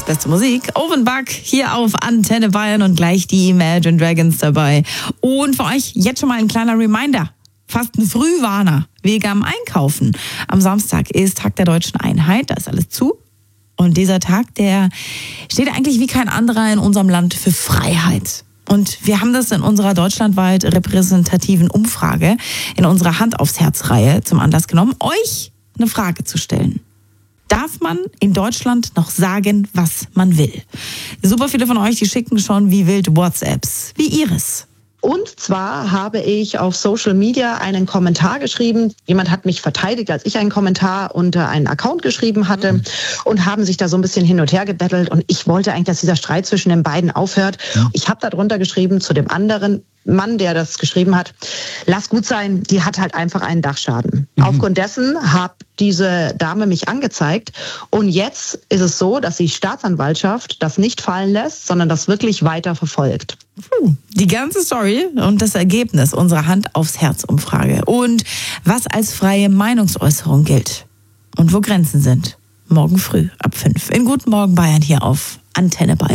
beste Musik. Offenbach hier auf Antenne Bayern und gleich die Imagine Dragons dabei. Und für euch jetzt schon mal ein kleiner Reminder. Fast ein Frühwarner wegen am Einkaufen. Am Samstag ist Tag der Deutschen Einheit, da ist alles zu. Und dieser Tag, der steht eigentlich wie kein anderer in unserem Land für Freiheit. Und wir haben das in unserer deutschlandweit repräsentativen Umfrage, in unserer Hand aufs Herz-Reihe zum Anlass genommen, euch eine Frage zu stellen. Darf man in Deutschland noch sagen, was man will? Super viele von euch, die schicken schon wie wild WhatsApps, wie Iris. Und zwar habe ich auf Social Media einen Kommentar geschrieben. Jemand hat mich verteidigt, als ich einen Kommentar unter einen Account geschrieben hatte und haben sich da so ein bisschen hin und her gebettelt. Und ich wollte eigentlich, dass dieser Streit zwischen den beiden aufhört. Ich habe da drunter geschrieben zu dem anderen Mann, der das geschrieben hat, lass gut sein, die hat halt einfach einen Dachschaden. Aufgrund dessen hat diese Dame mich angezeigt und jetzt ist es so, dass die Staatsanwaltschaft das nicht fallen lässt, sondern das wirklich weiter verfolgt. Die ganze Story und das Ergebnis unserer Hand aufs Herz Umfrage und was als freie Meinungsäußerung gilt und wo Grenzen sind. Morgen früh ab 5 in Guten Morgen Bayern hier auf Antenne Bayern.